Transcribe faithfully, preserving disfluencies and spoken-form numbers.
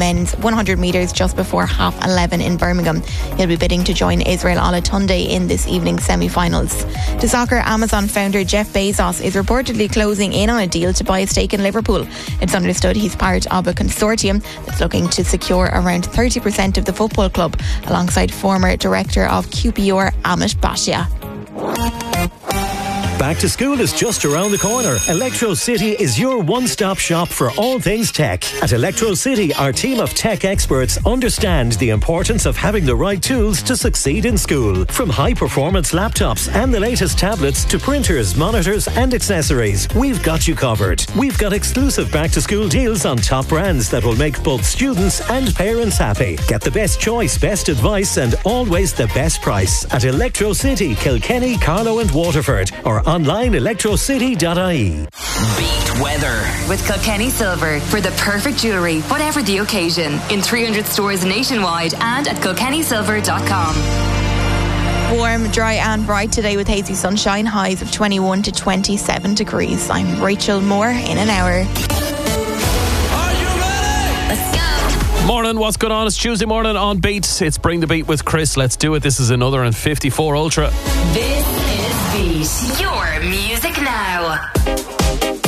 men's one hundred metres just before half eleven in Birmingham. He'll be bidding to join Israel Olatunde in this evening's semi-finals. To soccer, Amazon founder Jeff Bezos is reportedly closing in on a deal to buy a stake in Liverpool. It's understood he's part of a consortium that's looking to secure around thirty percent of the football club, alongside former director of Q P R Amit Bhatia. Back to school is just around the corner. Electro City is your one-stop shop for all things tech. At Electro City, our team of tech experts understand the importance of having the right tools to succeed in school. From high-performance laptops and the latest tablets to printers, monitors and accessories, we've got you covered. We've got exclusive back-to-school deals on top brands that will make both students and parents happy. Get the best choice, best advice and always the best price at Electro City, Kilkenny, Carlow and Waterford, or online electro city dot I E. Beat weather with Kilkenny Silver for the perfect jewellery, whatever the occasion. In three hundred stores nationwide and at kilkenny silver dot com. Warm, dry and bright today with hazy sunshine, highs of twenty-one to twenty-seven degrees. I'm Rachel Moore in an hour. Are you ready? Let's go. Morning, what's going on? It's Tuesday morning on Beat. It's Bring the Beat with Chris. Let's do it. This is another in fifty-four Ultra. This is Beat. Your music now.